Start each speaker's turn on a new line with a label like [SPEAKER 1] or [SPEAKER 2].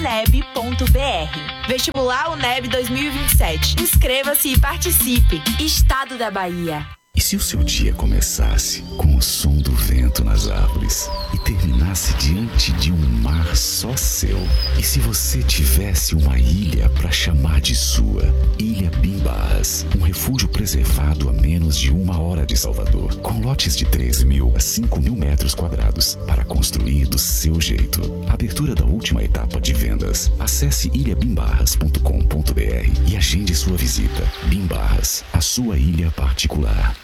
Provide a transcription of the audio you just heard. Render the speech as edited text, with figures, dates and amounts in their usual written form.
[SPEAKER 1] uneb.br. Vestibular UNEB 2027. Inscreva-se e participe. Estado da Bahia.
[SPEAKER 2] E se o seu dia começasse com o som do vento nas árvores e terminasse diante de um mar só seu? E se você tivesse uma ilha para chamar de sua? Ilha Bimbarras, um refúgio preservado a menos de 1 hora de Salvador, com lotes de 3.000 a 5.000 metros quadrados para construir do seu jeito. Abertura da última etapa de vendas. Acesse ilhabimbarras.com.br e agende sua visita. Bimbarras, a sua ilha particular.